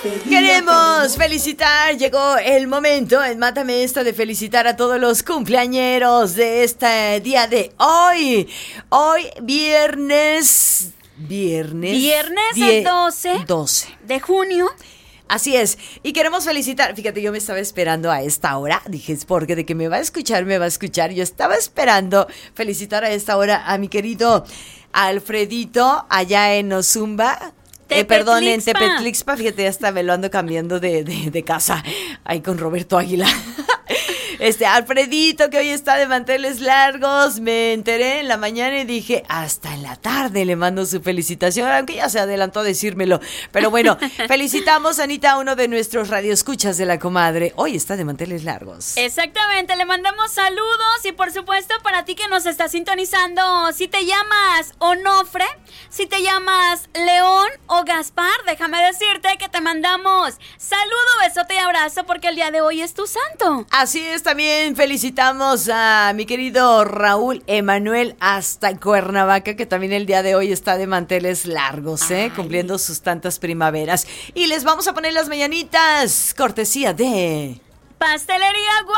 Queremos felicitar, llegó el momento en Mátame Esta de felicitar a todos los cumpleañeros de este día de hoy. Hoy viernes el 12 de junio. Así es, y queremos felicitar, fíjate, yo me estaba esperando a esta hora, dije, es porque de que me va a escuchar, yo estaba esperando felicitar a esta hora a mi querido Alfredito, allá en Ozumba. Perdón, en Tepetlixpa, fíjate, ya está, me lo ando cambiando de casa, ahí con Roberto Águila. Alfredito, que hoy está de manteles largos, me enteré en la mañana y dije, hasta en la tarde le mando su felicitación, aunque ya se adelantó a decírmelo. Pero bueno, felicitamos a Anita, uno de nuestros radioescuchas de la comadre. Hoy está de manteles largos. Exactamente, le mandamos saludos y por supuesto para ti que nos está sintonizando, si te llamas Onofre, si te llamas León o Gaspar, déjame decirte que te mandamos saludo, besote y abrazo porque el día de hoy es tu santo. Así es, también felicitamos a mi querido Raúl Emanuel hasta Cuernavaca, que también el día de hoy está de manteles largos, cumpliendo sus tantas primaveras. Y les vamos a poner las mañanitas, cortesía de Pastelería